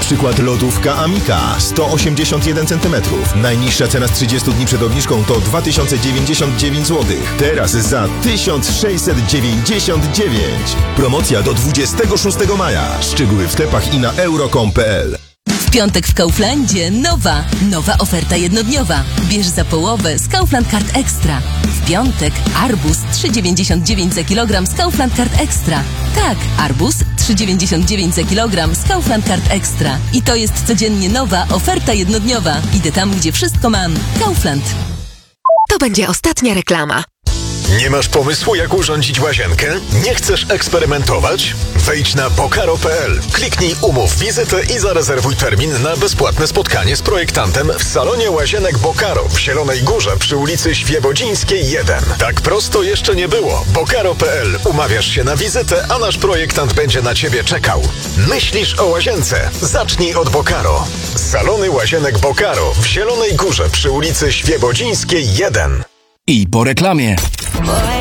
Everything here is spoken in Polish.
przykład lodówka Amika 181 cm. Najniższa cena z 30 dni przed obniżką to 2099 zł. Teraz za 1699. Promocja do 26 maja. Szczegóły w sklepach i na euro.com.pl. W piątek w Kauflandzie nowa oferta jednodniowa. Bierz za połowę z Kaufland Card Extra. W piątek arbuz 3,99 za kilogram z Kaufland Card Extra. Tak, arbuz 3,99 za kilogram z Kaufland Card Extra. I to jest codziennie nowa oferta jednodniowa. Idę tam, gdzie wszystko mam. Kaufland. To będzie ostatnia reklama. Nie masz pomysłu, jak urządzić łazienkę? Nie chcesz eksperymentować? Wejdź na bokaro.pl, kliknij umów wizytę i zarezerwuj termin na bezpłatne spotkanie z projektantem w salonie łazienek Bokaro w Zielonej Górze przy ulicy Świebodzińskiej 1. Tak prosto jeszcze nie było. Bokaro.pl. Umawiasz się na wizytę, a nasz projektant będzie na Ciebie czekał. Myślisz o łazience? Zacznij od Bokaro. Salony łazienek Bokaro w Zielonej Górze przy ulicy Świebodzińskiej 1. I po reklamie.